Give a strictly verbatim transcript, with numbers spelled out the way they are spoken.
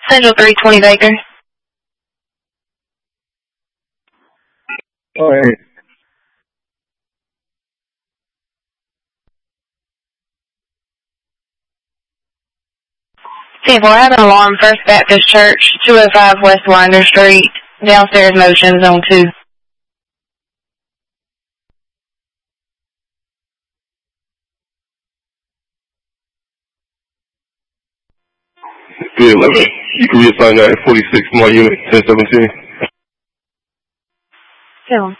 Central three twenty Baker. All right. ten four, I have an alarm, First Baptist Church, two oh five West Winder Street, downstairs motion, zone two. three eleven. You can reassign that at forty-six, my unit, ten seventeen. Kill him.